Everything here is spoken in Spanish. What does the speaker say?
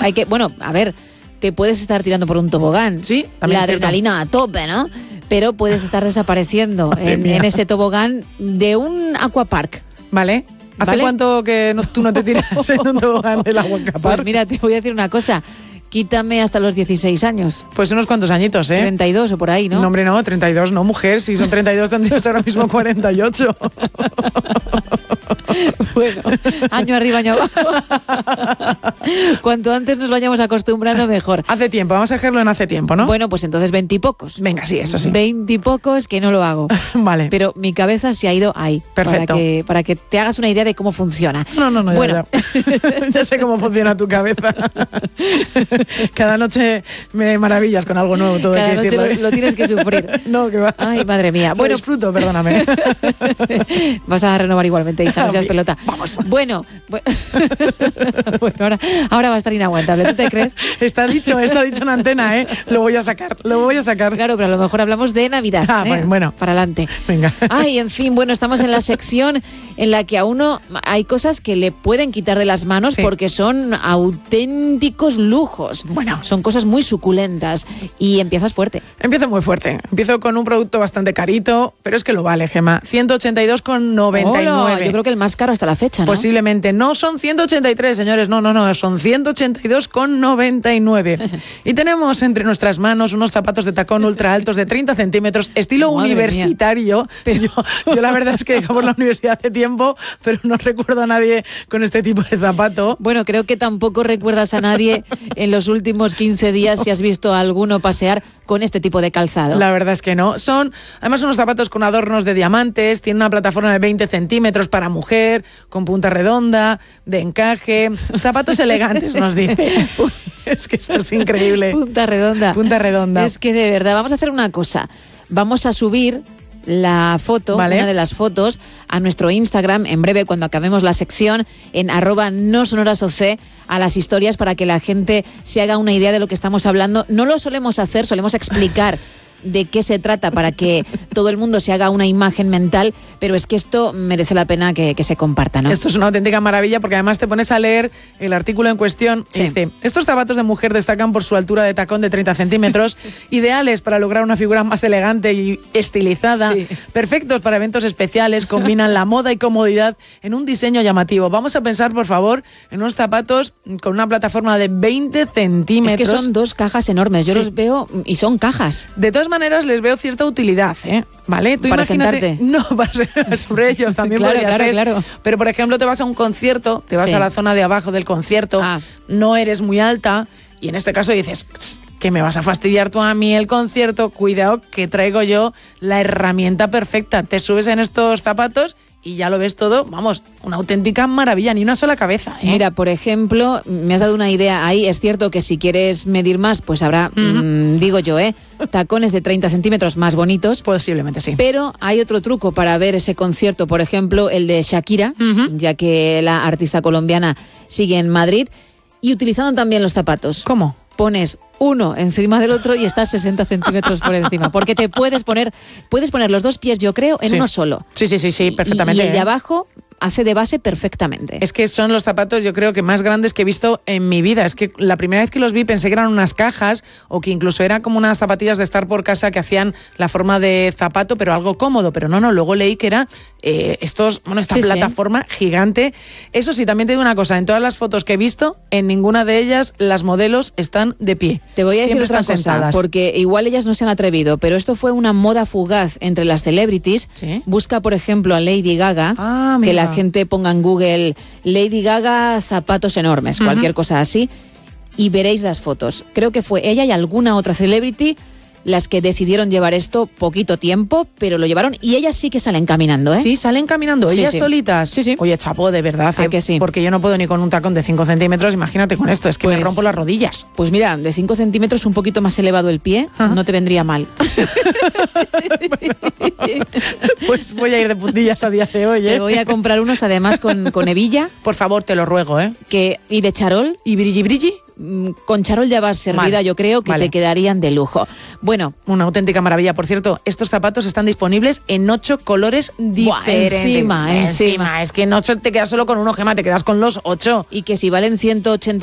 Hay que, bueno, a ver, te puedes estar tirando por un tobogán. Sí, también la es cierto. adrenalina a tope, ¿no? Pero puedes estar desapareciendo en ese tobogán de un aquapark. Vale. ¿Hace ¿Vale? cuánto que tú no te tiras en un tobogán del aquapark? Pues mira, te voy a decir una cosa. Quítame hasta los 16 años. Pues unos cuantos añitos, 32 o por ahí, ¿no? No, hombre, no, 32 no, mujer. Si son 32 tendrías ahora mismo 48. Bueno, año arriba, año abajo. Cuanto antes nos vayamos acostumbrando, mejor. Hace tiempo, vamos a dejarlo en hace tiempo, ¿no? Bueno, pues entonces 20 y pocos. Venga, sí, eso sí. 20 y pocos que no lo hago. Vale. Pero mi cabeza se ha ido ahí. Perfecto. Para que te hagas una idea de cómo funciona. No, Bueno. ya. Ya sé cómo funciona tu cabeza. Cada noche me maravillas con algo nuevo. Todo Cada hay que noche decirlo. lo tienes que sufrir. No, que va. Ay, madre mía. Lo Bueno, disfruto, perdóname. vas a renovar igualmente, Isa, no seas pelota. Vamos. Bueno, ahora va a estar inaguantable. ¿Tú te crees? Está dicho en antena, ¿eh? Lo voy a sacar. Claro, pero a lo mejor hablamos de Navidad. Pues bueno. Para adelante. Venga. Ay, en fin, bueno, estamos en la sección en la que a uno hay cosas que le pueden quitar de las manos, Sí. porque son auténticos lujos. Bueno. Son cosas muy suculentas y empiezas fuerte. Empiezo muy fuerte. Empiezo con un producto bastante carito, pero es que lo vale, Gemma. 182,99. Hola, yo creo que el más caro hasta la fecha, ¿no? Posiblemente. No son 183, señores. No. Son 182,99. Y tenemos entre nuestras manos unos zapatos de tacón ultra altos de 30 centímetros, estilo Madre universitario. Pero- Yo la verdad es que dejamos la universidad hace tiempo, pero no recuerdo a nadie con este tipo de zapato. Bueno, creo que tampoco recuerdas a nadie en los últimos 15 días si has visto a alguno pasear con este tipo de calzado. La verdad es que no. Son además unos zapatos con adornos de diamantes, tienen una plataforma de 20 centímetros para mujer, con punta redonda, de encaje. Zapatos elegantes, nos dice. Uy, es que esto es increíble. Punta redonda. Punta redonda. Es que de verdad, vamos a hacer una cosa. Vamos a subir la foto, Vale. una de las fotos, a nuestro Instagram en breve cuando acabemos la sección en @nosonorasoc a las historias para que la gente se haga una idea de lo que estamos hablando. No lo solemos hacer, solemos explicar de qué se trata para que todo el mundo se haga una imagen mental, pero es que esto merece la pena que se comparta, ¿no? Esto es una auténtica maravilla porque además te pones a leer el artículo en cuestión y Sí. dice: estos zapatos de mujer destacan por su altura de tacón de 30 centímetros, ideales para lograr una figura más elegante y estilizada, Sí. perfectos para eventos especiales, combinan la moda y comodidad en un diseño llamativo. Vamos a pensar, por favor, en unos zapatos con una plataforma de 20 centímetros. Es que son dos cajas enormes, yo Sí. los veo y son cajas. De todas maneras, les veo cierta utilidad, ¿vale? Tú Para imagínate, sentarte. no, sobre ellos también Claro, podría claro, ser. claro. Pero, por ejemplo, te vas a un concierto, te vas Sí. a la zona de abajo del concierto, Ah. no eres muy alta y en este caso dices: que me vas a fastidiar tú a mí el concierto, cuidado que traigo yo la herramienta perfecta. Te subes en estos zapatos y ya lo ves todo, vamos, una auténtica maravilla, ni una sola cabeza, ¿eh? Mira, por ejemplo, me has dado una idea ahí. Es cierto que si quieres medir más, pues habrá, digo yo, tacones de 30 centímetros más bonitos. Posiblemente sí. Pero hay otro truco para ver ese concierto, por ejemplo, el de Shakira, ya que la artista colombiana sigue en Madrid, y utilizando también los zapatos. ¿Cómo? Pones uno encima del otro y estás 60 centímetros por encima, porque te puedes poner los dos pies, yo creo, en Sí. uno solo. Sí, perfectamente. Y el de ¿eh? abajo hace de base perfectamente. Es que son los zapatos, yo creo que más grandes que he visto en mi vida. Es que la primera vez que los vi pensé que eran unas cajas o que incluso eran como unas zapatillas de estar por casa que hacían la forma de zapato, pero algo cómodo. Pero no, luego leí que era esta Sí, plataforma gigante. Eso sí, también te digo una cosa, en todas las fotos que he visto, en ninguna de ellas las modelos están de pie. Te voy a decir Siempre otra están cosa, sentadas. porque igual ellas no se han atrevido, pero esto fue una moda fugaz entre las celebrities. Sí. Busca, por ejemplo, a Lady Gaga, Ah, que mira. la gente ponga en Google Lady Gaga zapatos enormes, cualquier cosa así, y veréis las fotos. Creo que fue ella y alguna otra celebrity las que decidieron llevar esto poquito tiempo, pero lo llevaron y ellas sí que salen caminando, ¿eh? Sí, salen caminando, Sí, ellas sí. solitas. Sí, sí. Oye, chapo, de verdad, ¿A que sí? porque yo no puedo ni con un tacón de 5 centímetros, imagínate con esto, es que me Pues- rompo las rodillas. Pues mira, de 5 centímetros un poquito más elevado el pie, no te vendría mal. Pues voy a ir de puntillas a día de hoy, Te voy a comprar unos además con hebilla Por favor, te lo ruego, ¿eh? y de charol. ¿Y brilli? Con charol ya vas servida, Vale, yo creo que vale. te quedarían de lujo. Bueno, Una auténtica maravilla. Por cierto, estos zapatos están disponibles en 8 colores diferentes. encima. Es que en 8 te quedas solo con uno, Gemma, te quedas con los 8. y que si valen 180